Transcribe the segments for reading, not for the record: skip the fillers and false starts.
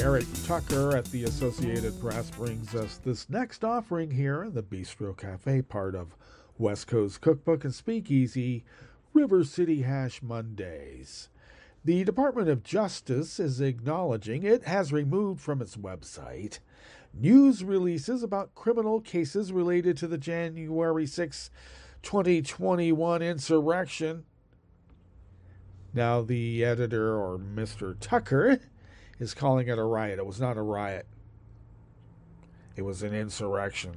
Eric Tucker at the Associated Press brings us this next offering here in the Bistro Cafe, part of West Coast Cookbook and Speakeasy, River City Hash Mondays. The Department of Justice is acknowledging it has removed from its website news releases about criminal cases related to the January 6, 2021 insurrection. Now, the editor, or Mr. Tucker, is calling it a riot. It was not a riot. It was an insurrection.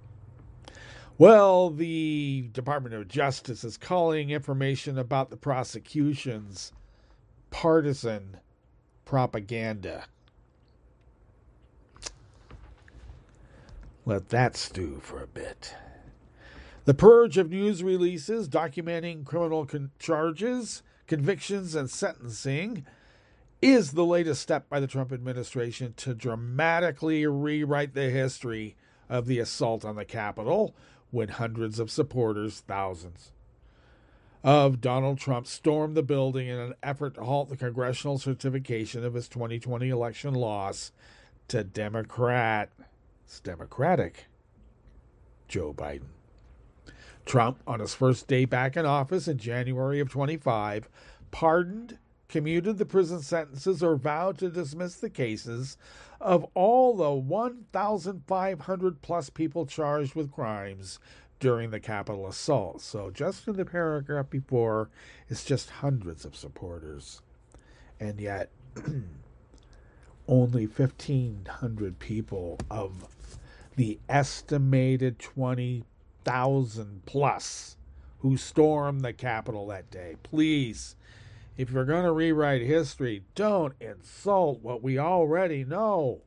Well, the Department of Justice is calling information about the prosecution's partisan propaganda. Let that stew for a bit. The purge of news releases documenting criminal charges, convictions, and sentencing is the latest step by the Trump administration to dramatically rewrite the history of the assault on the Capitol, when hundreds of supporters, thousands, of Donald Trump stormed the building in an effort to halt the congressional certification of his 2020 election loss to Democratic Joe Biden. Trump, on his first day back in office in January of 25, pardoned, commuted the prison sentences, or vowed to dismiss the cases of all the 1,500 plus people charged with crimes during the Capitol assault. So just in the paragraph before, it's just hundreds of supporters. And yet, only 1,500 people of the estimated 20,000 plus who stormed the Capitol that day. Please, if you're going to rewrite history, don't insult what we already know.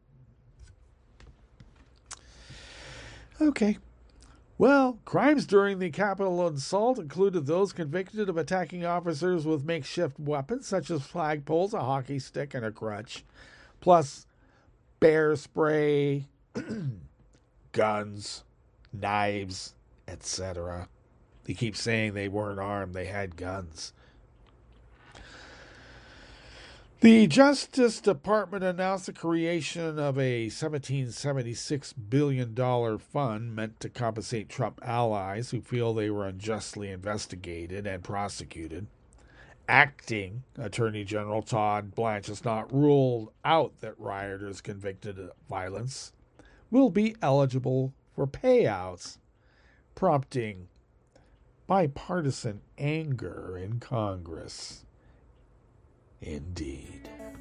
Okay. Well, crimes during the Capitol assault included those convicted of attacking officers with makeshift weapons such as flagpoles, a hockey stick, and a crutch, plus bear spray, guns, knives, etc. They keep saying they weren't armed, they had guns. The Justice Department announced the creation of a $1776 billion fund meant to compensate Trump allies who feel they were unjustly investigated and prosecuted. Acting Attorney General Todd Blanche has not ruled out that rioters convicted of violence will be eligible for payouts, prompting bipartisan anger in Congress. Indeed.